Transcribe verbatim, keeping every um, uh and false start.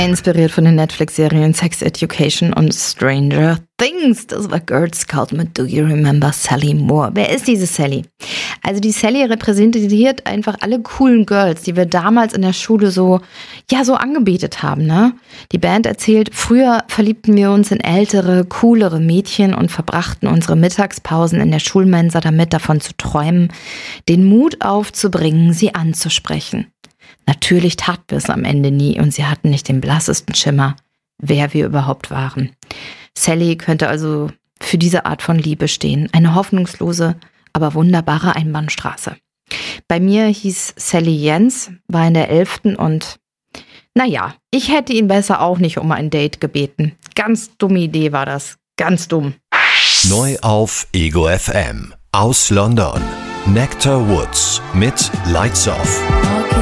Inspiriert von den Netflix-Serien Sex Education und Stranger Things. Das war Girls Scout mit Do You Remember Sally Moore? Wer ist diese Sally? Also die Sally repräsentiert einfach alle coolen Girls, die wir damals in der Schule so, ja, so angebetet haben, ne? Die Band erzählt, früher verliebten wir uns in ältere, coolere Mädchen und verbrachten unsere Mittagspausen in der Schulmensa damit, davon zu träumen, den Mut aufzubringen, sie anzusprechen. Natürlich taten wir es am Ende nie und sie hatten nicht den blassesten Schimmer, wer wir überhaupt waren. Sally könnte also für diese Art von Liebe stehen. Eine hoffnungslose, aber wunderbare Einbahnstraße. Bei mir hieß Sally Jens, war in der elften und naja, ich hätte ihn besser auch nicht um ein Date gebeten. Ganz dumme Idee war das. Ganz dumm. Neu auf Ego F M. Aus London. Nectar Woods mit Lights Off.